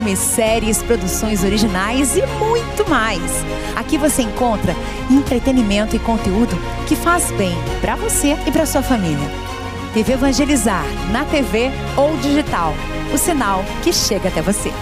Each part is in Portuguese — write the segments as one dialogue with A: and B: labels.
A: séries, produções originais e muito mais. Aqui você encontra entretenimento e conteúdo que faz bem para você e para sua família. TV Evangelizar, na TV ou digital, o sinal que chega até você.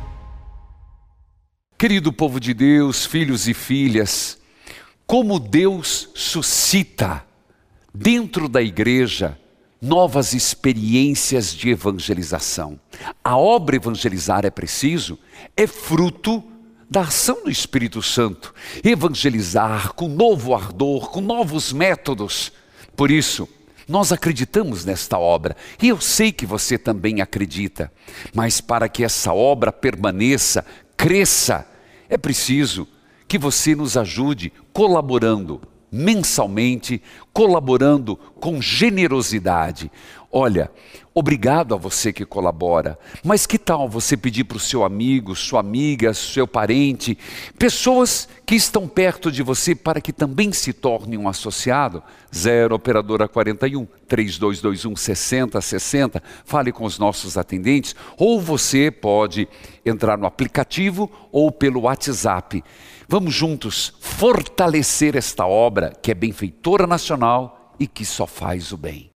B: Querido povo de Deus, filhos e filhas, como Deus suscita dentro da igreja novas experiências de evangelização. A obra Evangelizar é Preciso é fruto da ação do Espírito Santo. Evangelizar com novo ardor, com novos métodos. Por isso, nós acreditamos nesta obra, e eu sei que você também acredita. Mas para que essa obra permaneça, cresça, é preciso que você nos ajude colaborando mensalmente, colaborando com generosidade. Olha, obrigado a você que colabora, mas que tal você pedir para o seu amigo, sua amiga, seu parente, pessoas que estão perto de você para que também se torne um associado? 0 operadora 41 3221 6060, fale com os nossos atendentes, ou você pode entrar no aplicativo ou pelo WhatsApp. Vamos juntos fortalecer esta obra que é benfeitora nacional e que só faz o bem.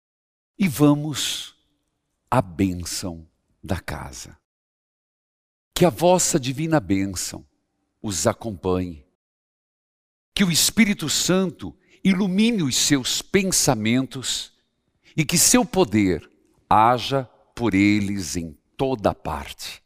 B: E vamos à bênção da casa. Que a vossa divina bênção os acompanhe. Que o Espírito Santo ilumine os seus pensamentos e que seu poder haja por eles em toda parte.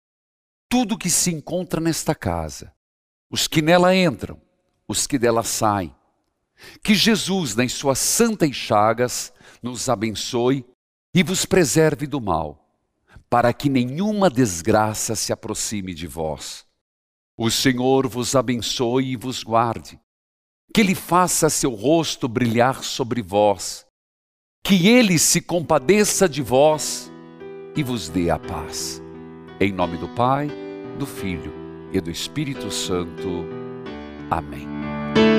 B: Tudo que se encontra nesta casa, os que nela entram, os que dela saem, que Jesus, nas suas santas chagas, nos abençoe e vos preserve do mal, para que nenhuma desgraça se aproxime de vós. O Senhor vos abençoe e vos guarde, que Ele faça seu rosto brilhar sobre vós, que Ele se compadeça de vós e vos dê a paz. Em nome do Pai, do Filho e do Espírito Santo. Amém.